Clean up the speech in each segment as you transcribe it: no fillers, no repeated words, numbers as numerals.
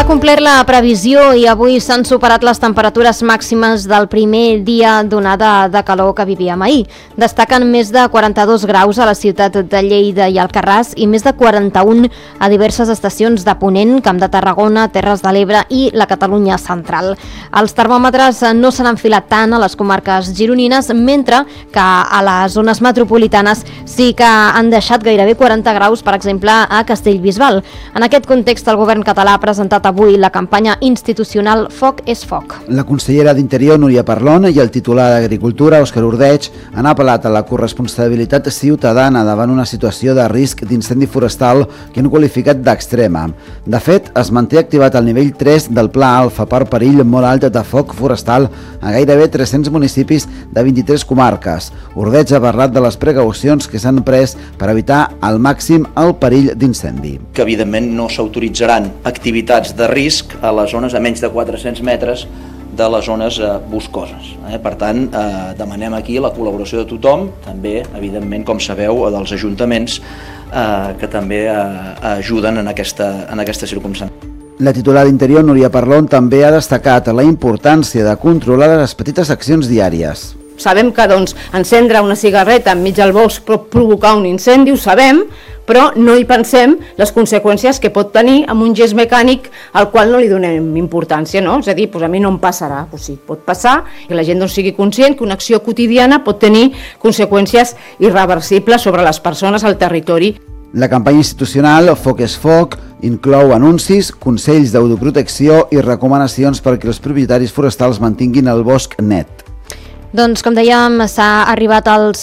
S'ha complert la previsió i avui s'han superat les temperatures màximes del primer dia d'onada de calor que vivíem ahir. Destaquen més de 42 graus a la ciutat de Lleida i Alcarràs i més de 41 a diverses estacions de Ponent, Camp de Tarragona, Terres de l'Ebre i la Catalunya central. Els termòmetres no s'han enfilat tant a les comarques gironines, mentre que a les zones metropolitanes sí que han deixat gairebé 40 graus, per exemple, a Castellbisbal. En aquest context, el govern català ha presentat avui la campanya institucional Foc és Foc. La consellera d'Interior, Núria Parlon, i el titular d'Agricultura, Òscar Ordeig, han apel·lat a la corresponsabilitat ciutadana davant una situació de risc d'incendi forestal que han qualificat d'extrema. De fet, es manté activat el nivell 3 del Pla Alfa per perill molt alt de foc forestal a gairebé 300 municipis de 23 comarques. Ordeig ha parlat de les precaucions que s'han pres per evitar al màxim el perill d'incendi. Que evidentment no s'autoritzaran activitats de risc a les zones a menys de 400 metres de les zones boscoses. Per tant, demanem aquí la col·laboració de tothom, també, evidentment, com sabeu, dels ajuntaments que també ajuden en aquesta circumstància. La titular d'Interior, Núria Parlon, també ha destacat la importància de controlar les petites accions diàries. Sabem que encendre una cigarreta enmig del bosc pot provocar un incendi, ho sabem, però no hi pensem les conseqüències que pot tenir amb un gest mecànic al qual no li donem importància, no? És a dir, a mi no em passarà, sí, pot passar i la gent sigui conscient que una acció quotidiana pot tenir conseqüències irreversibles sobre les persones al territori. La campanya institucional Foc és Foc inclou anuncis, consells d'autoprotecció i recomanacions perquè els propietaris forestals mantinguin el bosc net. Doncs, com dèiem, s'ha arribat als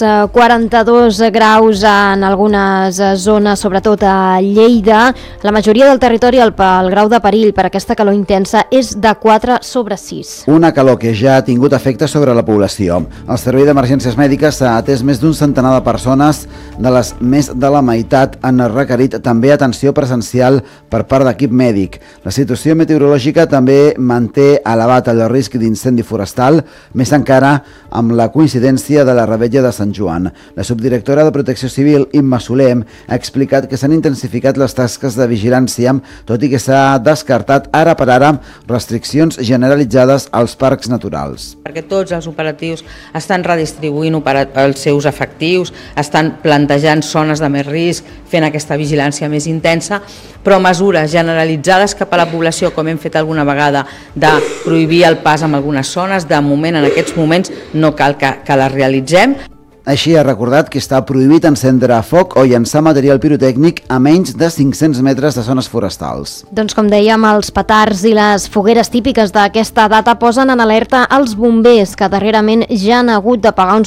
42 graus en algunes zones, sobretot a Lleida. La majoria del territori, el grau de perill per aquesta calor intensa és de 4/6. Una calor que ja ha tingut efecte sobre la població. El Servei d'Emergències Mèdiques ha atès més d'un centenar de persones, de les més de la meitat han requerit també atenció presencial per part d'equip mèdic. La situació meteorològica també manté elevat el risc d'incendi forestal, més encara amb la coincidència de la revetlla de Sant Joan. La subdirectora de Protecció Civil, Imma Soler, ha explicat que s'han intensificat les tasques de vigilància, tot i que s'ha descartat ara per ara restriccions generalitzades als parcs naturals. Perquè tots els operatius estan redistribuint els seus efectius, estan plantejant zones de més risc, fent aquesta vigilància més intensa, però mesures generalitzades cap a la població, com hem fet alguna vegada, de prohibir el pas en algunes zones, de moment, en aquests moments, no cal que les realitzem. Així ha recordat que està prohibit encendre foc o llançar material pirotècnic a menys de 500 metres de zones forestals. Doncs, com dèiem, els petards i les fogueres típiques d'aquesta data posen en alerta els bombers, que darrerament ja han hagut de pagar uns